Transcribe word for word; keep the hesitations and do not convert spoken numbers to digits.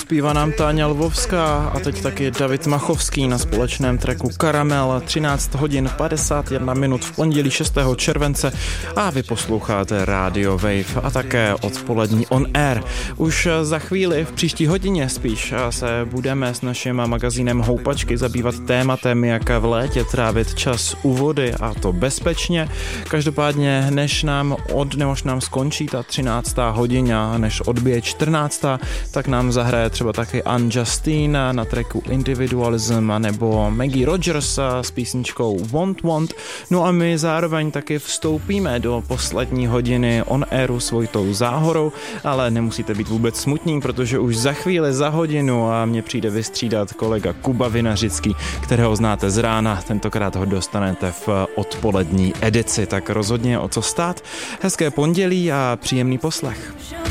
Zpívá nám Táňa Lvovská a teď taky David Machovský na společném tracku Karamel. třináct hodin padesát jedna minut v pondělí šestého července a vy posloucháte Radio Wave a také odpolední On Air. Už za chvíli, v příští hodině spíš, se budeme s naším magazínem Houpačky zabývat tématem, jak v létě trávit čas u vody, a to bezpečně. Každopádně, než nám od, než nám skončí ta třináctá hodina, než odbije čtrnáctá, tak nám zahraje třeba taky Unjustine na tracku Individualism nebo Maggie Rogers s písničkou Want Want. No a my zároveň taky vstoupíme do poslední hodiny On Airu s Vojtou Záhorou, ale nemusíte být vůbec smutní, protože už za chvíli, za hodinu a mě přijde vystřídat kolega Kuba Vinařický, kterého znáte z rána, tentokrát ho dostanete v odpolední edici, tak rozhodně o co stát. Hezké pondělí a příjemný poslech.